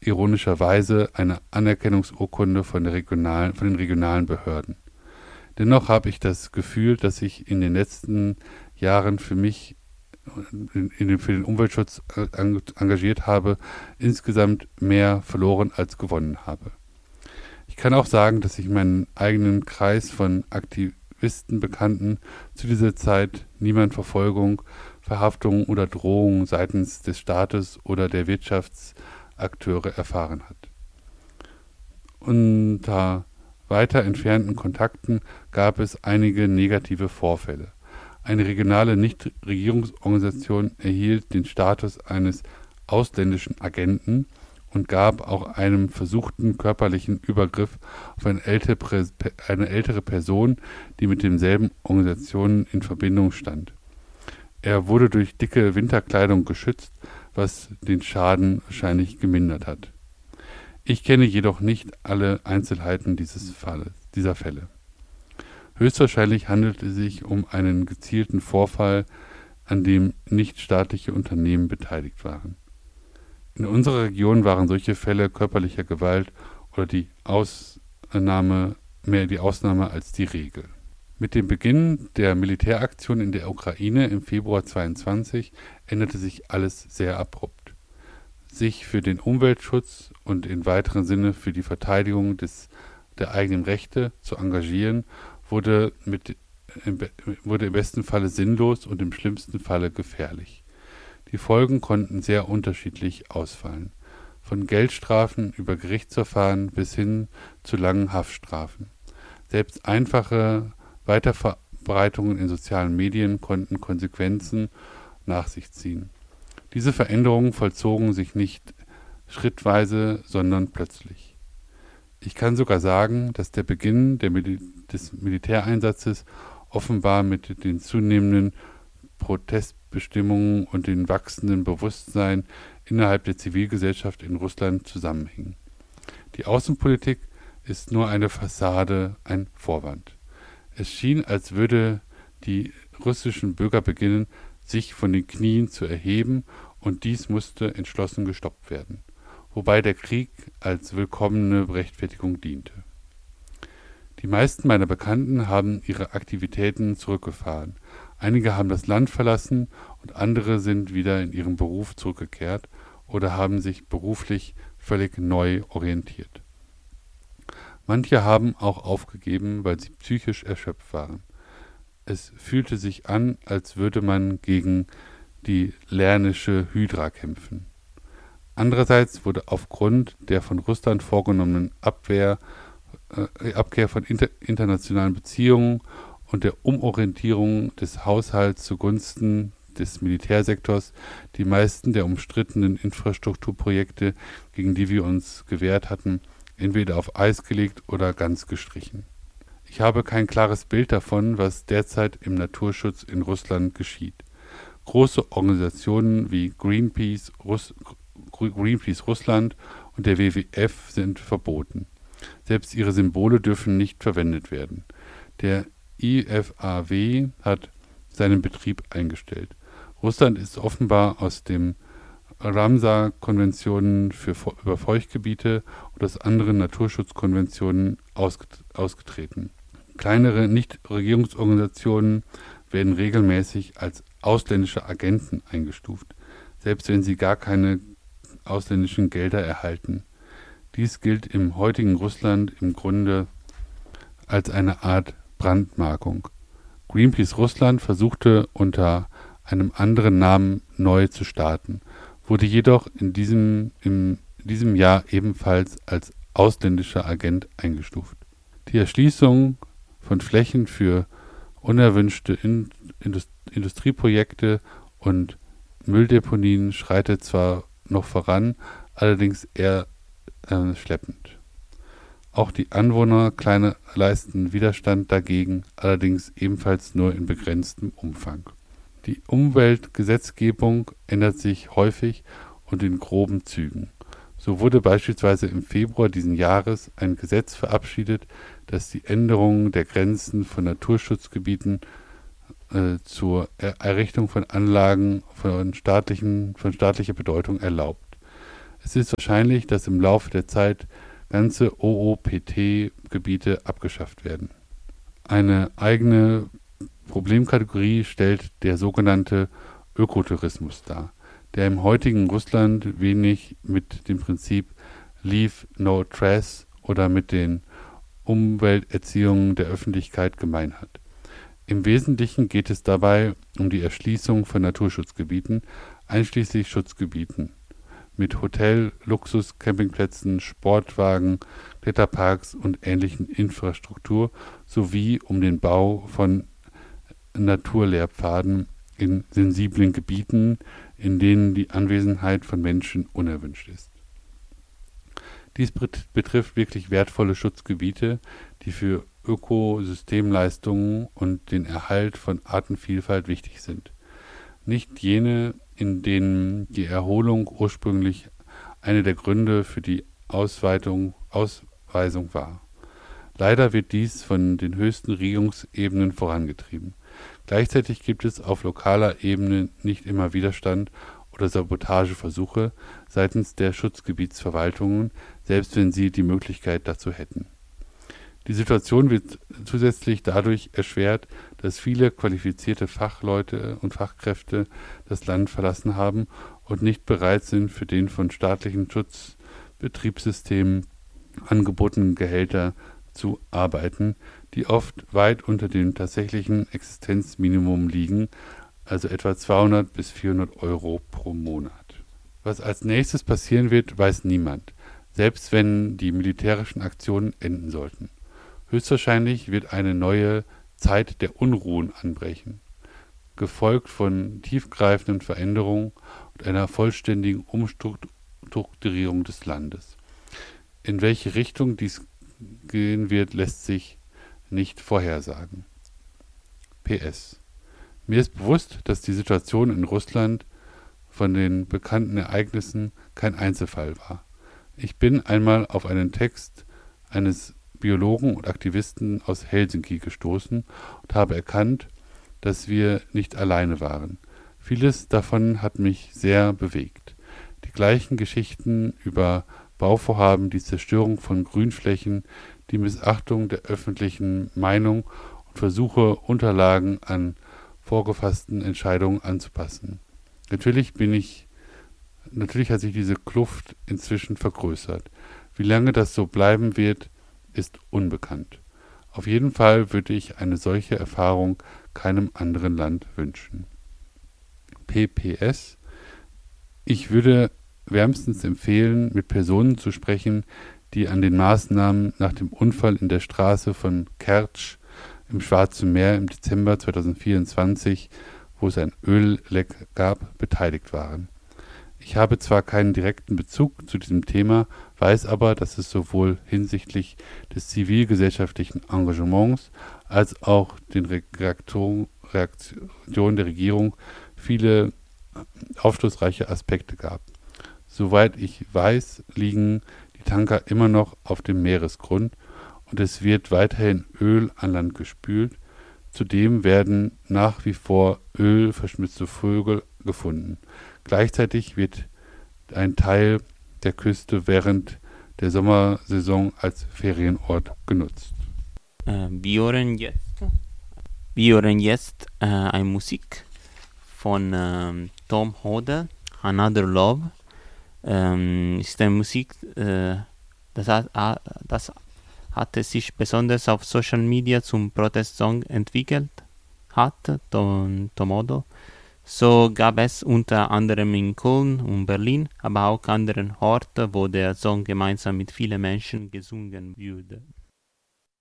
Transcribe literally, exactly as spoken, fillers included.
ironischerweise eine Anerkennungsurkunde von, der regionalen, von den regionalen Behörden. Dennoch habe ich das Gefühl, dass ich in den letzten Jahren für mich in, in den, für den Umweltschutz engagiert habe, insgesamt mehr verloren als gewonnen habe. Ich kann auch sagen, dass ich meinen eigenen Kreis von Aktivisten, Bekannten zu dieser Zeit niemand Verfolgung, Verhaftung oder Drohung seitens des Staates oder der Wirtschaftsakteure erfahren hat. Unter weiter entfernten Kontakten gab es einige negative Vorfälle. Eine regionale Nichtregierungsorganisation erhielt den Status eines ausländischen Agenten und gab auch einem versuchten körperlichen Übergriff auf eine ältere, eine ältere Person, die mit denselben Organisationen in Verbindung stand. Er wurde durch dicke Winterkleidung geschützt, was den Schaden wahrscheinlich gemindert hat. Ich kenne jedoch nicht alle Einzelheiten dieses Falles, dieser Fälle. Höchstwahrscheinlich handelt es sich um einen gezielten Vorfall, an dem nichtstaatliche Unternehmen beteiligt waren. In unserer Region waren solche Fälle körperlicher Gewalt oder die Ausnahme mehr die Ausnahme als die Regel. Mit dem Beginn der Militäraktion in der Ukraine im Februar zweiundzwanzig änderte sich alles sehr abrupt. Sich für den Umweltschutz und in weiteren Sinne für die Verteidigung des, der eigenen Rechte zu engagieren, wurde, mit, im, wurde im besten Falle sinnlos und im schlimmsten Falle gefährlich. Die Folgen konnten sehr unterschiedlich ausfallen, von Geldstrafen über Gerichtsverfahren bis hin zu langen Haftstrafen. Selbst einfache Weiterverbreitungen in sozialen Medien konnten Konsequenzen nach sich ziehen. Diese Veränderungen vollzogen sich nicht schrittweise, sondern plötzlich. Ich kann sogar sagen, dass der Beginn der Mil- des Militäreinsatzes offenbar mit den zunehmenden Protestbestimmungen und dem wachsenden Bewusstsein innerhalb der Zivilgesellschaft in Russland zusammenhing. Die Außenpolitik ist nur eine Fassade, ein Vorwand. Es schien, als würde die russischen Bürger beginnen, sich von den Knien zu erheben, und dies musste entschlossen gestoppt werden, wobei der Krieg als willkommene Rechtfertigung diente. Die meisten meiner Bekannten haben ihre Aktivitäten zurückgefahren. Einige haben das Land verlassen und andere sind wieder in ihren Beruf zurückgekehrt oder haben sich beruflich völlig neu orientiert. Manche haben auch aufgegeben, weil sie psychisch erschöpft waren. Es fühlte sich an, als würde man gegen die lernische Hydra kämpfen. Andererseits wurde aufgrund der von Russland vorgenommenen Abwehr, äh, Abkehr von inter, internationalen Beziehungen und der Umorientierung des Haushalts zugunsten des Militärsektors die meisten der umstrittenen Infrastrukturprojekte, gegen die wir uns gewehrt hatten, entweder auf Eis gelegt oder ganz gestrichen. Ich habe kein klares Bild davon, was derzeit im Naturschutz in Russland geschieht. Große Organisationen wie Greenpeace, Russ, Greenpeace Russland und der W W F sind verboten. Selbst ihre Symbole dürfen nicht verwendet werden. Der I F A W hat seinen Betrieb eingestellt. Russland ist offenbar aus dem Ramsar-Konventionen für über Feuchtgebiete und aus anderen Naturschutzkonventionen ausgetreten. Kleinere Nichtregierungsorganisationen werden regelmäßig als ausländische Agenten eingestuft, selbst wenn sie gar keine ausländischen Gelder erhalten. Dies gilt im heutigen Russland im Grunde als eine Art Brandmarkung. Greenpeace Russland versuchte unter einem anderen Namen neu zu starten, wurde jedoch in diesem, in diesem Jahr ebenfalls als ausländischer Agent eingestuft. Die Erschließung von Flächen für unerwünschte in, Indust, Industrieprojekte und Mülldeponien schreitet zwar noch voran, allerdings eher äh, schleppend. Auch die Anwohner kleiner leisten Widerstand dagegen, allerdings ebenfalls nur in begrenztem Umfang. Die Umweltgesetzgebung ändert sich häufig und in groben Zügen. So wurde beispielsweise im Februar diesen Jahres ein Gesetz verabschiedet, das die Änderung der Grenzen von Naturschutzgebieten äh, zur Errichtung von Anlagen von, staatlichen, von staatlicher Bedeutung erlaubt. Es ist wahrscheinlich, dass im Laufe der Zeit ganze O O P T-Gebiete abgeschafft werden. Eine eigene Problemkategorie stellt der sogenannte Ökotourismus dar, der im heutigen Russland wenig mit dem Prinzip Leave No Trace oder mit den Umwelterziehungen der Öffentlichkeit gemein hat. Im Wesentlichen geht es dabei um die Erschließung von Naturschutzgebieten, einschließlich Schutzgebieten, mit Hotel-, Luxus-, Campingplätzen, Sportwagen, Kletterparks und ähnlichen Infrastruktur sowie um den Bau von Naturlehrpfaden in sensiblen Gebieten, in denen die Anwesenheit von Menschen unerwünscht ist. Dies betrifft wirklich wertvolle Schutzgebiete, die für Ökosystemleistungen und den Erhalt von Artenvielfalt wichtig sind. Nicht jene, in denen die Erholung ursprünglich eine der Gründe für die Ausweitung, Ausweisung war. Leider wird dies von den höchsten Regierungsebenen vorangetrieben. Gleichzeitig gibt es auf lokaler Ebene nicht immer Widerstand oder Sabotageversuche seitens der Schutzgebietsverwaltungen, selbst wenn sie die Möglichkeit dazu hätten. Die Situation wird zusätzlich dadurch erschwert, dass viele qualifizierte Fachleute und Fachkräfte das Land verlassen haben und nicht bereit sind, für den von staatlichen Schutzbetriebssystemen angebotenen Gehälter zu arbeiten, die oft weit unter dem tatsächlichen Existenzminimum liegen, also etwa zweihundert bis vierhundert Euro pro Monat. Was als nächstes passieren wird, weiß niemand, selbst wenn die militärischen Aktionen enden sollten. Höchstwahrscheinlich wird eine neue Zeit der Unruhen anbrechen, gefolgt von tiefgreifenden Veränderungen und einer vollständigen Umstrukturierung des Landes. In welche Richtung dies gehen wird, lässt sich nicht vorhersagen. P S. Mir ist bewusst, dass die Situation in Russland von den bekannten Ereignissen kein Einzelfall war. Ich bin einmal auf einen Text eines Biologen und Aktivisten aus Helsinki gestoßen und habe erkannt, dass wir nicht alleine waren. Vieles davon hat mich sehr bewegt. Die gleichen Geschichten über Bauvorhaben, die Zerstörung von Grünflächen, die Missachtung der öffentlichen Meinung und Versuche, Unterlagen an vorgefassten Entscheidungen anzupassen. Natürlich bin ich, natürlich hat sich diese Kluft inzwischen vergrößert. Wie lange das so bleiben wird, ist unbekannt. Auf jeden Fall würde ich eine solche Erfahrung keinem anderen Land wünschen. P P S. Ich würde wärmstens empfehlen, mit Personen zu sprechen, die an den Maßnahmen nach dem Unfall in der Straße von Kertsch im Schwarzen Meer im Dezember zweitausendvierundzwanzig, wo es ein Ölleck gab, beteiligt waren. Ich habe zwar keinen direkten Bezug zu diesem Thema, weiß aber, dass es sowohl hinsichtlich des zivilgesellschaftlichen Engagements als auch den Reaktionen der Regierung viele aufschlussreiche Aspekte gab. Soweit ich weiß, liegen die Tanker immer noch auf dem Meeresgrund und es wird weiterhin Öl an Land gespült. Zudem werden nach wie vor ölverschmutzte Vögel gefunden. Gleichzeitig wird ein Teil der Küste während der Sommersaison als Ferienort genutzt. Äh, wir hören jetzt, wir hören jetzt äh, eine Musik von ähm, Tom Hodel, Another Love. Ähm, ist eine Musik, äh, das, hat, das hatte sich besonders auf Social Media zum Protestsong entwickelt hat, Tom, Tom Hodel. So gab es unter anderem in Köln und Berlin, aber auch anderen Orten, wo der Song gemeinsam mit vielen Menschen gesungen wurde.